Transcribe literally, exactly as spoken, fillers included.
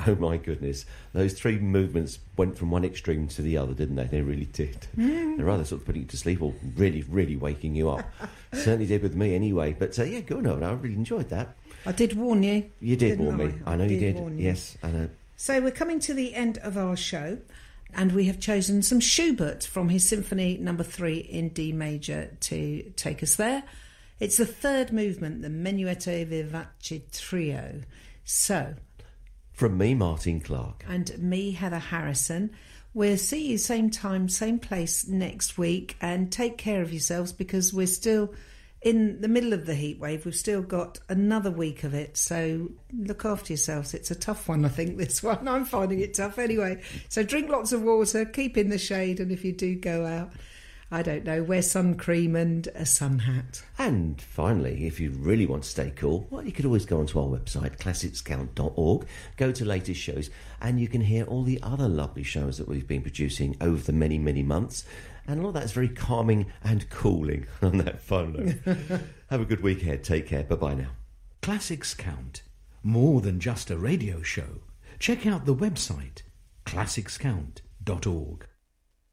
Oh my goodness. Those three movements went from one extreme to the other, didn't they? They really did. Mm. They're either sort of putting you to sleep or really, really waking you up. Certainly did with me anyway. But uh, yeah, good on. I really enjoyed that. I did warn you. You did Didn't warn me. I, I know I you did did. warn you. Yes, I know. So we're coming to the end of our show, and we have chosen some Schubert from his Symphony Number Three in D major to take us there. It's the third movement, the Menuetto Vivace Trio. So, from me, Martin Clark, and me, Heather Harrison, we'll see you same time, same place next week, and take care of yourselves because we're still in the middle of the heat wave. We've still got another week of it, so look after yourselves. It's a tough one, I think, this one. I'm finding it tough anyway. So drink lots of water, keep in the shade, and if you do go out, I don't know, wear sun cream and a sun hat. And finally, if you really want to stay cool, well, you could always go onto our website, classics count dot org, go to latest shows, and you can hear all the other lovely shows that we've been producing over the many, many months. And all that's very calming and cooling on that phone note. Have a good week ahead. Take care. Bye-bye now. Classics Count. More than just a radio show. Check out the website, classics count dot org.